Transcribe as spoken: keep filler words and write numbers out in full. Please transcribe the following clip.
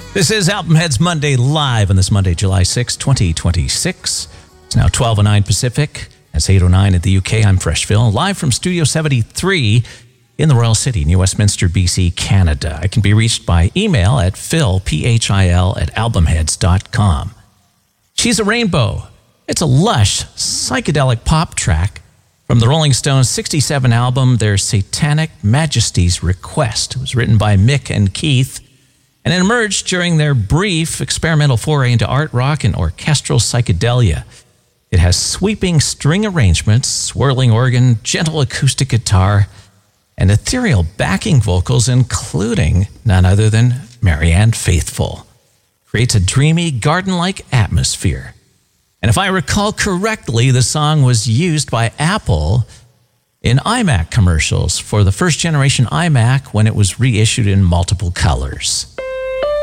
This is Album Heads Monday live on this Monday, July sixth, twenty twenty-six. It's now twelve oh nine Pacific. It's eight oh nine at the U K. I'm Freshville, live from Studio seventy-three in the Royal City, New Westminster, B C, Canada. I can be reached by email at phil, P H I L, at albumheads dot com. She's a Rainbow. It's a lush, psychedelic pop track from the Rolling Stones' sixty-seven album, their Satanic Majesty's Request. It was written by Mick and Keith, and it emerged during their brief experimental foray into art rock and orchestral psychedelia. It has sweeping string arrangements, swirling organ, gentle acoustic guitar, and ethereal backing vocals, including none other than Marianne Faithfull. Creates a dreamy, garden-like atmosphere. And if I recall correctly, the song was used by Apple in iMac commercials for the first generation iMac when it was reissued in multiple colors.